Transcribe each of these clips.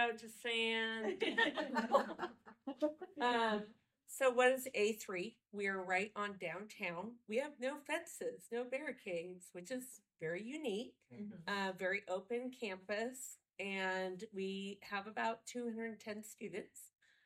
just saying. So what is A3? We are right on downtown. We have no fences, no barricades, which is very unique. Very open campus, and we have about 210 students.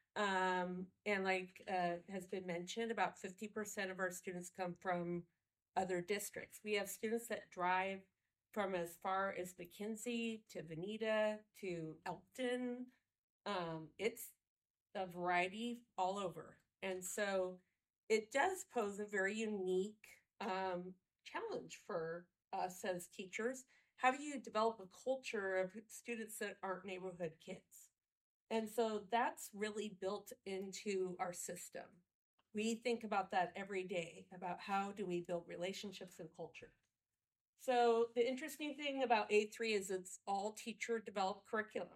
And like has been mentioned, about 50% of our students come from other districts. We have students that drive from as far as McKinsey to Veneta to Elkton. It's a variety all over. And so it does pose a very unique challenge for us as teachers. How do you develop a culture of students that aren't neighborhood kids? And so that's really built into our system. We think about that every day, about how do we build relationships and culture. So the interesting thing about A3 is it's all teacher developed curriculum.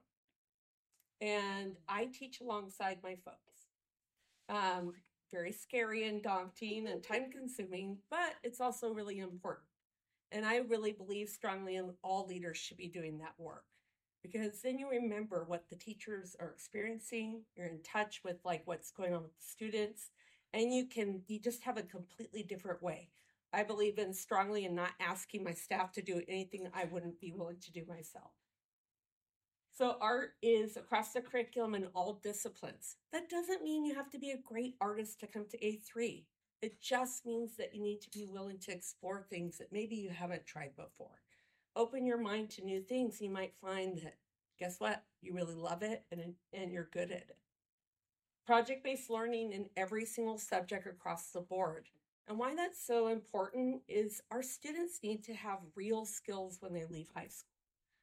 And I teach alongside my folks. Very scary and daunting and time consuming, but it's also really important. And I really believe strongly in all leaders should be doing that work, because then you remember what the teachers are experiencing. You're in touch with like what's going on with the students, and you just have a completely different way. I believe in strongly in not asking my staff to do anything I wouldn't be willing to do myself. So art is across the curriculum in all disciplines. That doesn't mean you have to be a great artist to come to A3. It just means that you need to be willing to explore things that maybe you haven't tried before. Open your mind to new things. You might find that, guess what? You really love it and you're good at it. Project-based learning in every single subject across the board. And why that's so important is our students need to have real skills when they leave high school.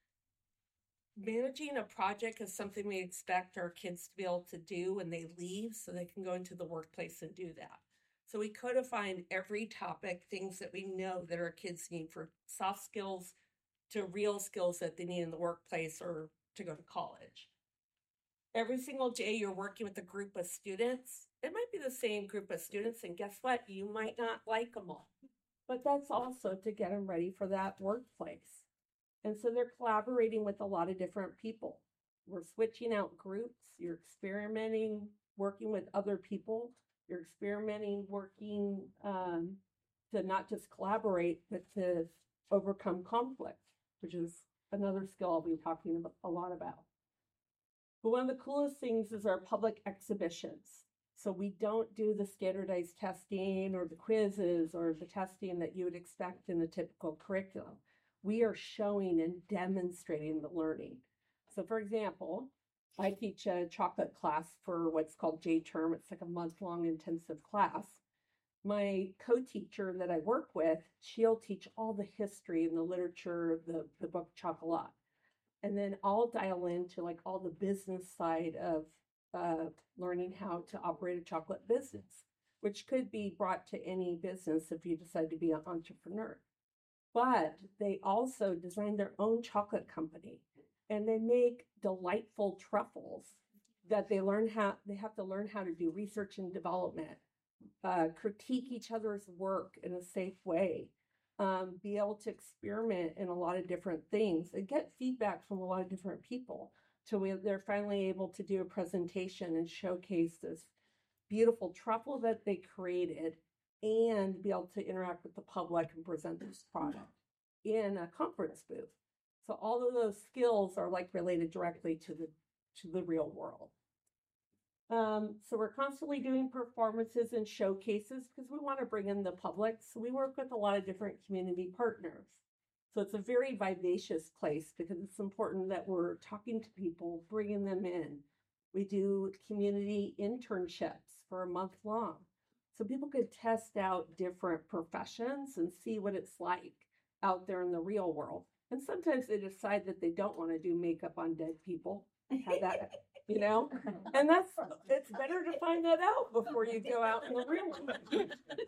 Managing a project is something we expect our kids to be able to do when they leave so they can go into the workplace and do that. So we codify every topic, things that we know that our kids need for soft skills to real skills that they need in the workplace or to go to college. Every single day you're working with a group of students. It might be the same group of students, and guess what? You might not like them all. But that's also to get them ready for that workplace. And so they're collaborating with a lot of different people. We're switching out groups. You're experimenting, working with other people. You're experimenting, working to not just collaborate, but to overcome conflict, which is another skill I'll be talking a lot about. But one of the coolest things is our public exhibitions. So we don't do the standardized testing or the quizzes or the testing that you would expect in the typical curriculum. We are showing and demonstrating the learning. So for example, I teach a chocolate class for what's called J-Term. It's like a month-long intensive class. My co-teacher that I work with, she'll teach all the history and the literature of the book Chocolat. And then I'll dial into like all the business side of learning how to operate a chocolate business, which could be brought to any business if you decide to be an entrepreneur. But they also design their own chocolate company, and they make delightful truffles that they have to learn how to do research and development, critique each other's work in a safe way, be able to experiment in a lot of different things and get feedback from a lot of different people. So they're finally able to do a presentation and showcase this beautiful truffle that they created and be able to interact with the public and present this product in a conference booth. So all of those skills are like related directly to the real world. So we're constantly doing performances and showcases because we want to bring in the public. So we work with a lot of different community partners. So it's a very vivacious place because it's important that we're talking to people, bringing them in. We do community internships for a month long. So people could test out different professions and see what it's like out there in the real world. And sometimes they decide that they don't want to do makeup on dead people. Have that, you know? And it's better to find that out before you go out in the real world.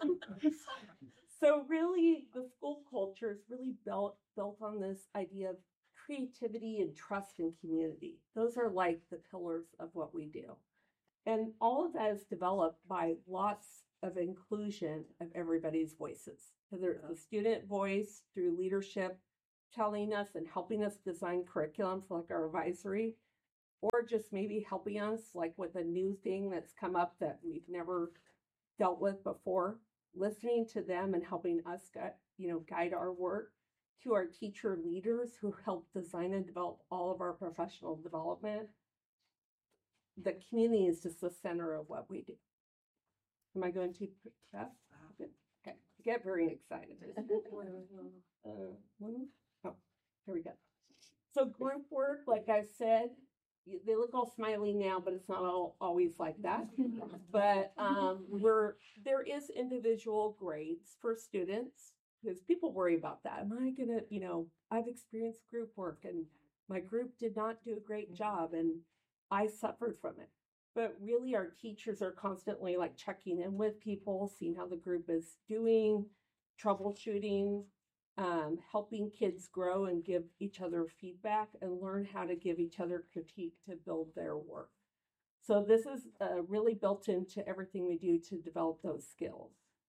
So really, the school culture is really built on this idea of creativity and trust and community. Those are like the pillars of what we do. And all of that is developed by lots of inclusion of everybody's voices. Whether it's the student voice through leadership, telling us and helping us design curriculum for like our advisory, or just maybe helping us like with a new thing that's come up that we've never dealt with before, listening to them and helping us guide our work, to our teacher leaders who help design and develop all of our professional development. The community is just the center of what we do. Am I going to Beth? Okay. I get very excited. Oh, here we go. So group work, like I said, they look all smiley now, but it's not always like that. But there is individual grades for students, because people worry about that. Am I gonna, I've experienced group work and my group did not do a great job and I suffered from it. But really our teachers are constantly like checking in with people, seeing how the group is doing, troubleshooting, helping kids grow and give each other feedback and learn how to give each other critique to build their work. So this is really built into everything we do to develop those skills.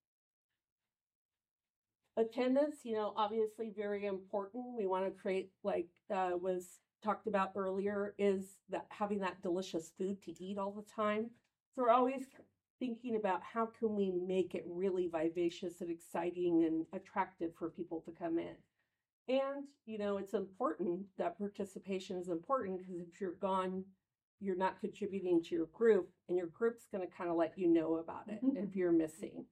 Attendance, obviously very important. We want to create, like was talked about earlier, is that having that delicious food to eat all the time. So we're always thinking about how can we make it really vivacious and exciting and attractive for people to come in. And, it's important that participation is important, because if you're gone, you're not contributing to your group, and your group's going to kind of let you know about it if you're missing.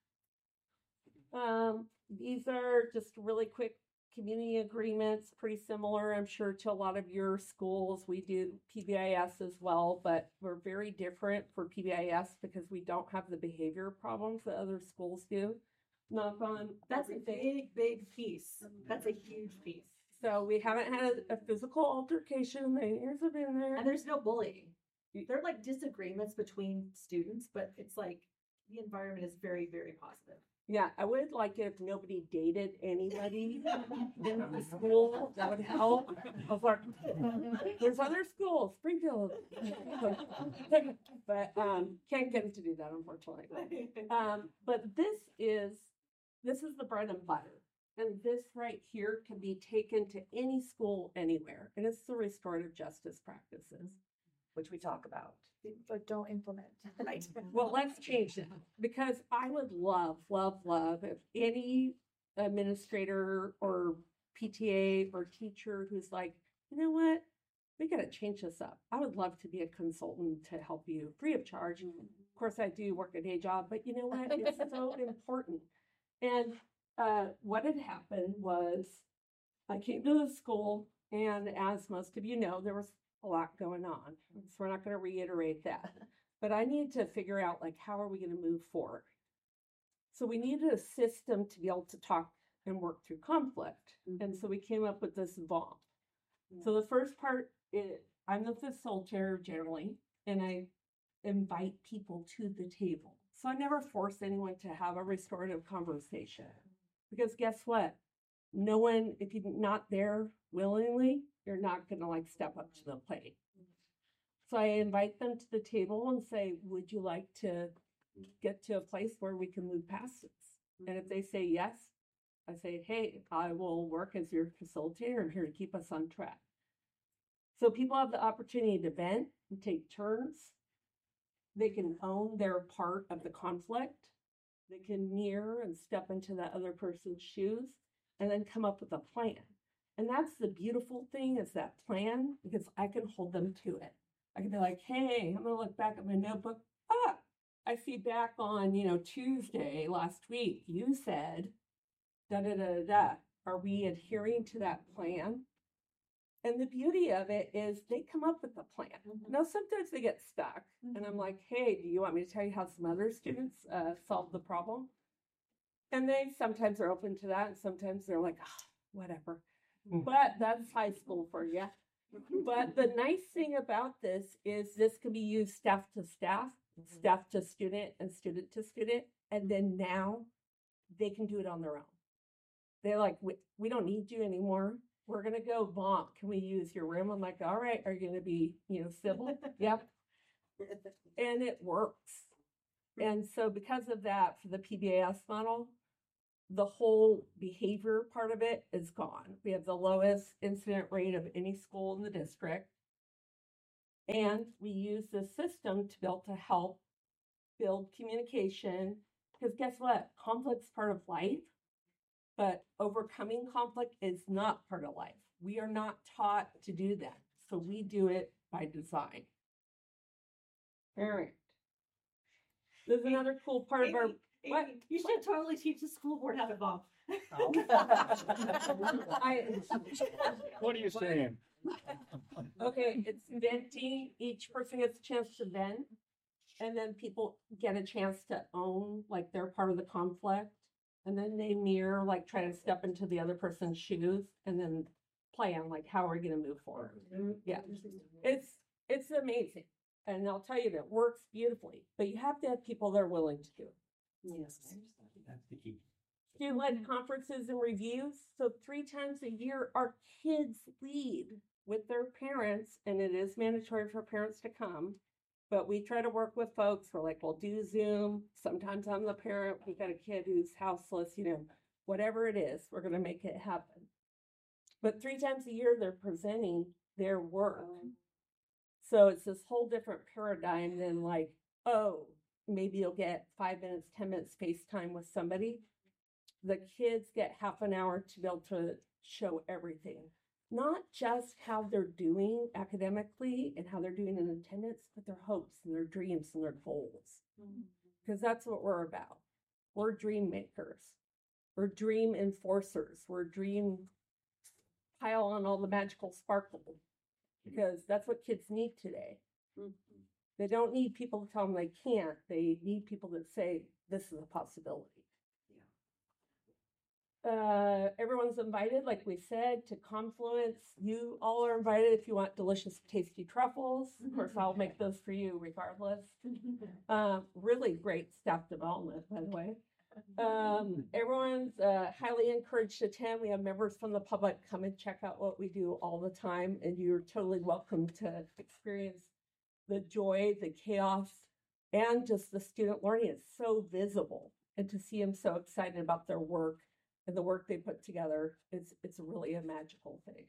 These are just really quick community agreements, pretty similar, I'm sure, to a lot of your schools. We do PBIS as well, but we're very different for PBIS because we don't have the behavior problems that other schools do. Knock on That's everything. a big piece. That's a huge piece. So we haven't had a physical altercation. The years have been there. And there's no bullying. They're like disagreements between students, but it's like the environment is very, very positive. Yeah, I would like it if nobody dated anybody in the school. That would help. I was like, there's other schools, Springfield. But can't get them to do that, unfortunately. But this is the bread and butter. And this right here can be taken to any school anywhere. And it's the restorative justice practices, which we talk about, but don't implement. Right. Well, let's change that, because I would love if any administrator or PTA or teacher who's like, you know what, we got to change this up. I would love to be a consultant to help you free of charge. Of course, I do work a day job, but you know what? It's so important. And what had happened was I came to the school, and as most of you know, there was a lot going on. So we're not going to reiterate that. But I need to figure out, like, how are we going to move forward? So we needed a system to be able to talk and work through conflict. And so we came up with this VOMP. So the first part is, I'm the facilitator generally, and I invite people to the table. So I never force anyone to have a restorative conversation. Because guess what? No one, if you're not there willingly, you're not going to like step up to the plate. So I invite them to the table and say, would you like to get to a place where we can move past this? And if they say yes, I say, hey, I will work as your facilitator. I'm here to keep us on track. So people have the opportunity to vent and take turns. They can own their part of the conflict. They can mirror and step into that other person's shoes and then come up with a plan. And that's the beautiful thing, is that plan, because I can hold them to it. I can be like, hey, I'm going to look back at my notebook. I see back on, Tuesday last week, you said, da-da-da-da-da. Are we adhering to that plan? And the beauty of it is they come up with a plan. Now, sometimes they get stuck. And I'm like, hey, do you want me to tell you how some other students solved the problem? And they sometimes are open to that. And sometimes they're like, oh, whatever. But that's high school for you. But the nice thing about this is this can be used staff to staff, staff to student, and student to student. And then now they can do it on their own. They're like, we don't need you anymore. We're going to go VOMP. Can we use your room? I'm like, all right, are you going to be, civil? Yep. And it works. And so because of that, for the PBIS model, the whole behavior part of it is gone. We have the lowest incident rate of any school in the district. And we use this system to be able to help build communication. Because guess what? Conflict's part of life, but overcoming conflict is not part of life. We are not taught to do that. So we do it by design. All right. There's another cool part of our. What? You should totally teach the school board how to bomb. What are you saying? Okay, it's venting. Each person gets a chance to vent. And then people get a chance to own, like, they're part of the conflict. And then they mirror, like, try to step into the other person's shoes and then plan, like, how are we going to move forward? Yeah. It's amazing. And I'll tell you, that works beautifully. But you have to have people that are willing to do it. Yes. That's the key. Student-led conferences and reviews. So 3 times a year, our kids lead with their parents, and it is mandatory for parents to come. But we try to work with folks. We're like, we'll do Zoom. Sometimes I'm the parent. We got a kid who's houseless, whatever it is, we're going to make it happen. But 3 times a year, they're presenting their work. So it's this whole different paradigm than like, oh, maybe you'll get 5 minutes, 10 minutes FaceTime with somebody. The kids get half an hour to be able to show everything. Not just how they're doing academically and how they're doing in attendance, but their hopes and their dreams and their goals. Because that's what we're about. We're dream makers. We're dream enforcers. We're dream pile on all the magical sparkle. Because that's what kids need today. They don't need people to tell them they can't. They need people that say, this is a possibility. Everyone's invited, like we said, to Confluence. You all are invited if you want delicious, tasty truffles. Of course, I'll make those for you regardless. Really great staff development, by the way. Everyone's highly encouraged to attend. We have members from the public come and check out what we do all the time, and you're totally welcome to experience the joy, the chaos, and just the student learning. It's so visible, and to see them so excited about their work and the work they put together, it's really a magical thing.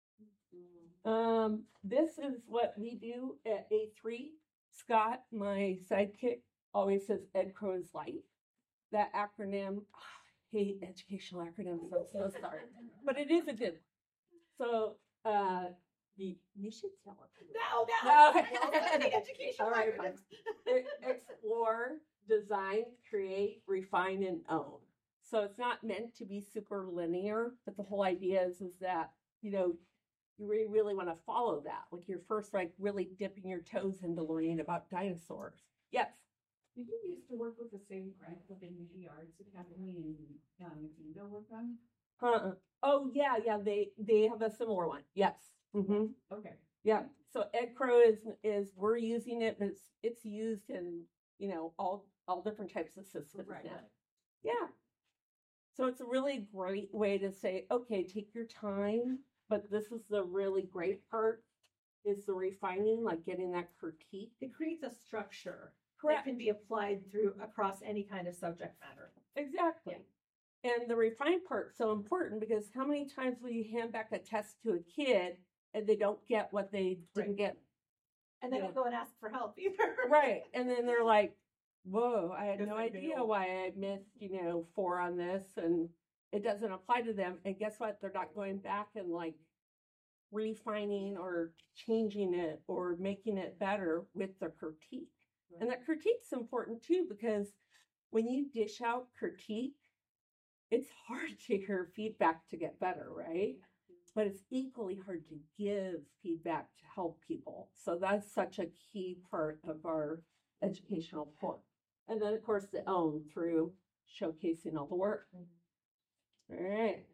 This is what we do at A3. Scott, my sidekick, always says EdCrow is life. That acronym, I hate educational acronyms, I'm so sorry. But it is a good one. So you should tell it. No. The educational All right, acronyms. Explore, design, create, refine, and own. So it's not meant to be super linear, but the whole idea is that, you really want to follow that. Like you're first, like really dipping your toes into learning about dinosaurs. Yes. Did you used to work with the same grant within the Arts Academy and Indo work on? Oh yeah, they have a similar one. Yes. Mm-hmm. Okay. Yeah. So EdCrow is we're using it, but it's used in all different types of systems now. Yeah. So it's a really great way to say, okay, take your time, but this is the really great part is the refining, like getting that critique. It creates a structure. Correct. That can be applied across any kind of subject matter. Exactly. And the refined part's so important because how many times will you hand back a test to a kid and they don't get what they didn't get? And they don't go and ask for help either. Right. And then they're like, whoa, I had no idea why I missed, 4 on this, and it doesn't apply to them. And guess what? They're not going back and like refining or changing it or making it better with the critique. Right. And that critique's important too, because when you dish out critique, it's hard to hear feedback to get better, right? But it's equally hard to give feedback to help people. So that's such a key part of our educational point. And then, of course, the own through showcasing all the work. All right.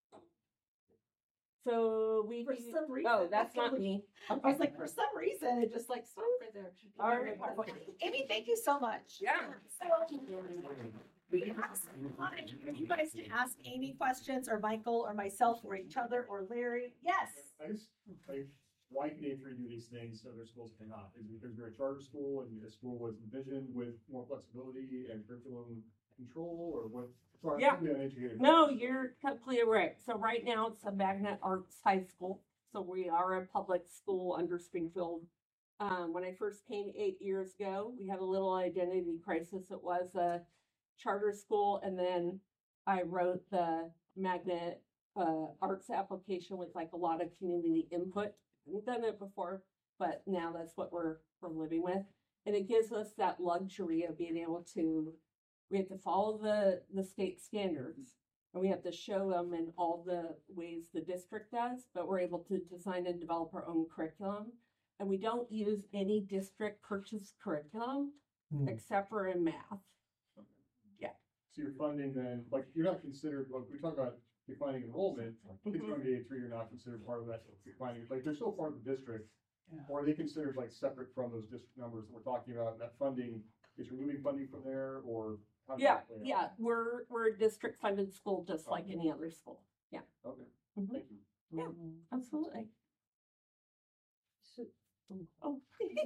So for some reason. Oh, that's not me. Okay. I was like, for some reason, it just like stopped right there. All right. Amy, thank you so much. Yeah. So, we can ask you guys to ask Amy questions, or Michael, or myself, or each other, or Larry. Yes. Why can A3 do these things so their schools cannot? Is it because we're a charter school and the school was envisioned with more flexibility and curriculum control, or what? Sorry, yeah. I'm uneducated. No, you're completely right. So right now it's a magnet arts high school. So we are a public school under Springfield When I first came 8 years ago, we had a little identity crisis. It was a charter school, and then I wrote the magnet arts application with like a lot of community input. We've done it before, but now that's what we're living with, and it gives us that luxury of being able to. We have to follow the state standards, and we have to show them in all the ways the district does, but we're able to design and develop our own curriculum. And we don't use any district purchased curriculum except for in math. So you're funding then, like, you're not considered, like, we talk about declining enrollment, kids going to A3 are not considered part of that declining, like, they're still part of the district. Or are they considered like separate from those district numbers that we're talking about, and that funding, is removing funding from there, or? How does that play out? We're a district funded school just like any other school. Yeah. Okay, Mhm. thank you. Yeah, absolutely. So, Oh.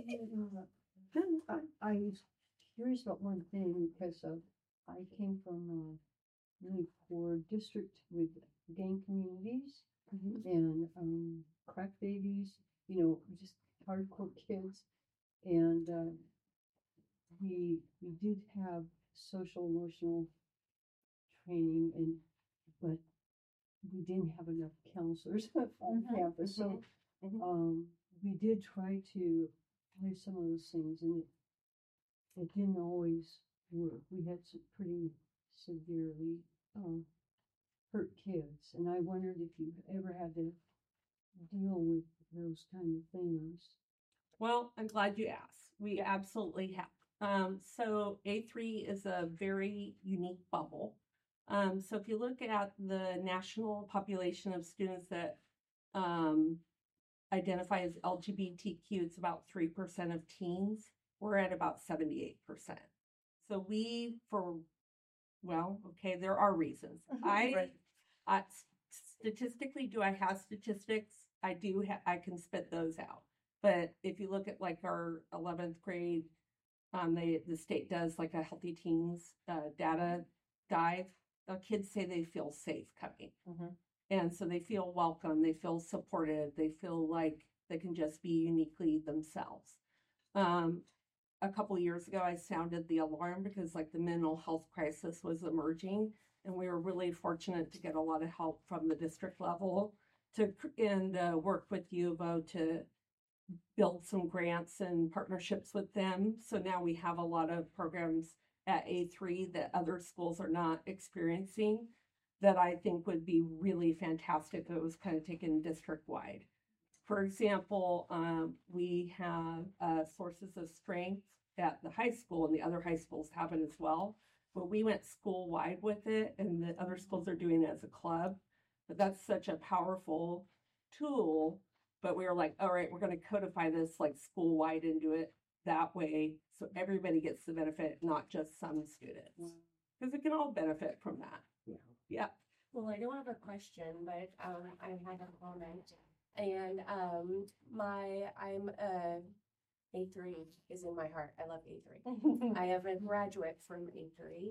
I was curious about one thing because I came from a really poor district with gang communities and crack babies, just hardcore kids. And we did have social emotional training, but we didn't have enough counselors on campus. So we did try to apply some of those things, and it didn't always work. We had some pretty severely hurt kids, and I wondered if you ever had to deal with those kind of things. Well, I'm glad you asked. We absolutely have. So A3 is a very unique bubble. So if you look at the national population of students that identify as LGBTQ, it's about 3% of teens. We're at about 78%. So there are reasons. Statistically, do I have statistics? I do. I can spit those out. But if you look at like our 11th grade, the state does like a Healthy Teens data dive. Kids say they feel safe coming. And so they feel welcome, they feel supported, they feel like they can just be uniquely themselves. A couple of years ago, I sounded the alarm because like the mental health crisis was emerging, and we were really fortunate to get a lot of help from the district level and work with U of O to build some grants and partnerships with them. So now we have a lot of programs at A3 that other schools are not experiencing, that I think would be really fantastic if it was kind of taken district-wide. For example, we have sources of strength at the high school, and the other high schools have it as well. But we went school-wide with it, and the other schools are doing it as a club. But that's such a powerful tool. But we were like, all right, we're going to codify this like school-wide and do it that way so everybody gets the benefit, not just some students. Because it can all benefit from that. Yeah. Well, I don't have a question, but I had a comment, and A3 is in my heart. I love A3. I have a graduate from A3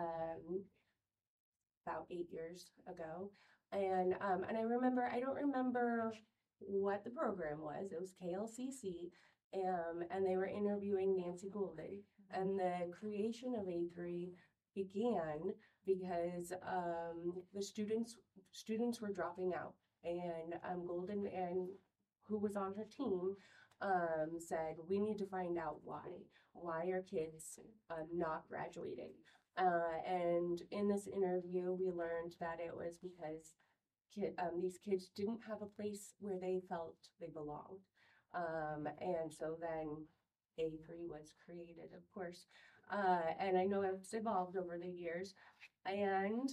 about 8 years ago, and I remember, I don't remember what the program was. It was KLCC, and they were interviewing Nancy Goulden, and the creation of A3 began because the students were dropping out, and Golden, and who was on her team, said, we need to find out why are kids not graduating, and in this interview we learned that it was because these kids didn't have a place where they felt they belonged, and so then A3 was created, of course. And I know it's evolved over the years. And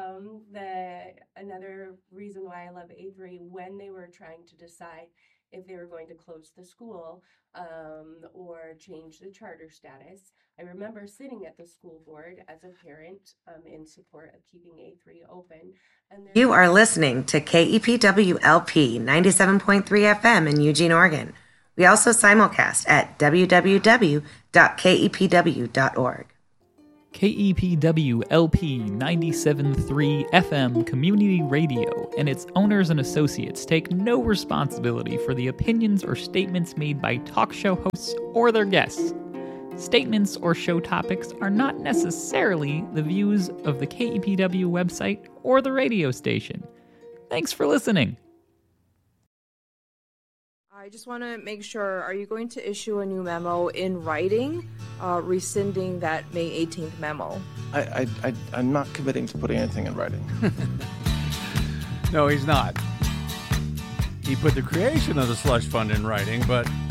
another reason why I love A3, when they were trying to decide if they were going to close the school or change the charter status, I remember sitting at the school board as a parent in support of keeping A3 open. And you are listening to KEPWLP 97.3 FM in Eugene, Oregon. We also simulcast at www.kepw.org. KEPW-LP 97.3 FM Community Radio and its owners and associates take no responsibility for the opinions or statements made by talk show hosts or their guests. Statements or show topics are not necessarily the views of the KEPW website or the radio station. Thanks for listening. I just want to make sure, are you going to issue a new memo in writing, rescinding that May 18th memo? I'm not committing to putting anything in writing. No, he's not. He put the creation of the slush fund in writing, but